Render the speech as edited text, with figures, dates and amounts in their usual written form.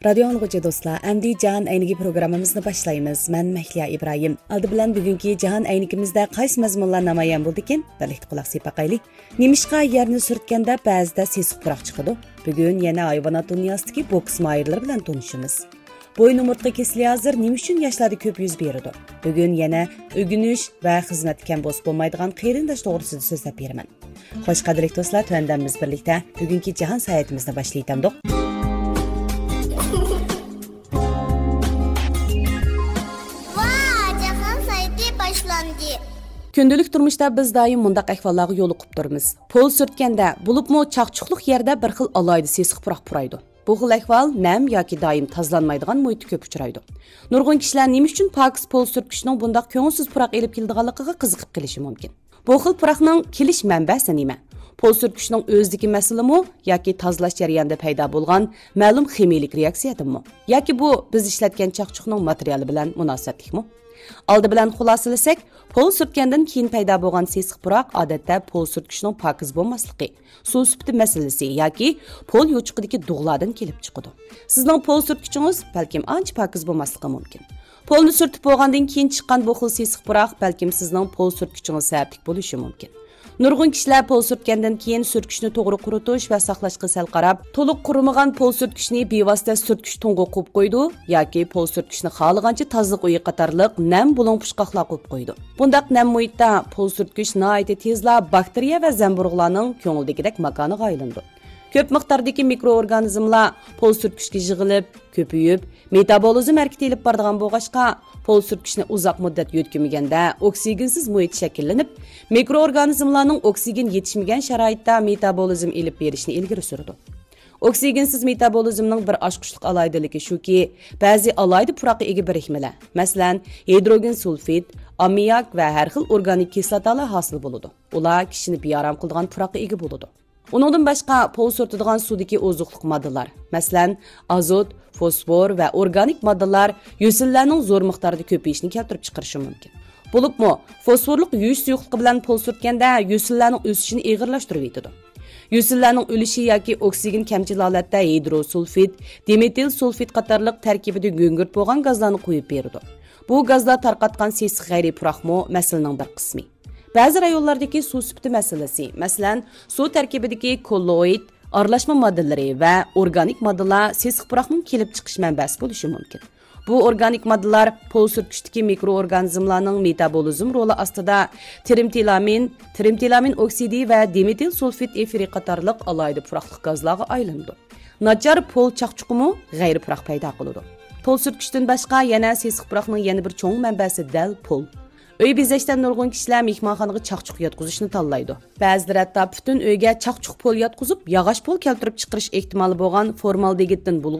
Radio anlıqıcı dostlar, əmdi Cahan Əyniki programımızını başlayımız. Mən Məhliya İbrahim. Aldı bilən bugünkü Cahan Əynikimizdə qaysı məzmunlar namayan buldu ekan? Birlikdə qulaq sepaqaylik. Nemişqa yerini sürtkəndə bəzida sesiq puraq çıxıdı. Bugün yana hayvanat dünyasındakı boks mahirləri bilan tanışımız. Boyun umurtqa kesili hazır nima uchun yoshlarda ko'p yuz beradi? Bugun yana o'g'inish va xizmatga bos bo'lmaydigan qarindosh to'g'risida so'zlab beraman. Xo'sh qadrli do'stlar, tuandamiz birlikda bugungi jahon saytimizni boshlaytamdik. Kündülük turmuşda biz daim mundaq ahvallarga yo'liqib turmiz. Pol sürtkəndə, bulubmu çaqçuqluq yerdə bir xil alaydı sesiq puraq puraydı. Bu xil ahval nam yoki daim tozlanmaydigan muhitda ko'p uchraydi. Nurg'un kishilar nima uchun pokiz pol sürtkishning bundaq ko'ngilsiz puraq elib keldiganligiga qiziqib qilishi mumkin. Bu xil puraqning kelish manbasi nima? Pol sürtkishning o'zidagi masalami yoki tozalash jarayonida paydo bo'lgan ma'lum ximiyalik reaksiyadimi? Yoki bu biz ishlatgan chaqchuqning materiali bilan munosabatlikmi? Aldı bilan xulosalasak, pol sürtkandan keyin paydo bo'lgan sesiq puroq odatda pol sürtkishning pokiz bo'lmasligi, suv sifati masalasi yoki pol yo'chiqidagi dug'lardan kelib chiqadi. Sizning pol sürtkichingiz balkim ancha pokiz bo'lmasligi mumkin. Polni surtib bo'lgandan keyin chiqqan bu xil sesiq puroq balkim sizning pol sürtkichingiz sabablik bo'lishi mumkin. Nurg'un kishilar pol sürtgandan keyin sürtkishni to'g'ri quritish va saqlashga sal qarab, to'liq qurimagan pol sürtkishni bevosita sürtkish tunga qo'yib qo'ydi yoki pol sürtkishni xohlagancha tozliq uyi qatorliq nam bulon pushqoqlar qo'yib qo'ydi. Bundaq nam muhitda pol sürtkish nihoyatda tezla bakteriya va zamburug'larning ko'ngildagidek makoniga aylandi. Ko'p miqdordagi mikroorganizmlar pol sürtkishga yig'ilib, ko'payib, metabolizm harakati olib boradigan bo'lg'achqa, pol sürtkishni uzoq muddat yo'tkimaganda oksigensiz muhit shakllanib, mikroorganizmlarning oksigen yetishmagan sharoitda metabolizm olib berishni ilgari surdi. Oksigensiz metabolizmning bir oshqushliq alaydiligi shuki, ba'zi alaydi puroqqa ega birikmalar, masalan, hidrogen sulfid, ammiak va har xil organik kislotalar hosil bo'ladi. Ular kishini bearam qiladigan puroqqa ega bo'ladi. Uningdan boshqa pol surtadigan suvdagi ozuqliq moddalar, masalan, azot, fosfor va organik moddalar yo'sillarning zo'r miqdorda ko'payishini keltirib chiqarishi mumkin. Bo'libmi, fosforliq yuvish suyuqligi bilan pol surtganda yo'sillarning o'sishini og'irlashtirib yetadi. Yo'sillarning o'lishi yoki oksigen kamchil holatda hidrosulfid, dimetil sulfid qatorliq tarkibida go'ngurt bo'lgan gazlarni qo'yib beradi. Bu gazlar tarqatgan sesiq g'ayriy puroqmi masalaning bir qismi. Ba'zi rayonlardagi suv sifati masalasi, masalan, suv tarkibidagi kolloid, aralashma moddalari va organik moddalar sesiq puroqning kelib chiqish manbasi bo'lishi mumkin. Bu organik moddalar pol sürtkishdagi mikroorganizmlarning metabolizm roli ostida trimtilamin oksidi va dimetil sulfid efiri qatorliq alaydi puroqliq gazlarga aylandi. Nachar pol chaqchuqimi g'ayri puroq paydo qiladi. Pol sürtkishdan boshqa yana sesiq puroqning yana bir cho'ng manbasi dal pol. Uy bezashdan nurg'un kishilar mehmonxonaga chaqchuq yotqizishni tanlaydi. Ba'zilar hatto butun uyga chaqchuq pol yotqizib, yog'och pol keltirib chiqarish ehtimoli bo'lgan formaldegiddan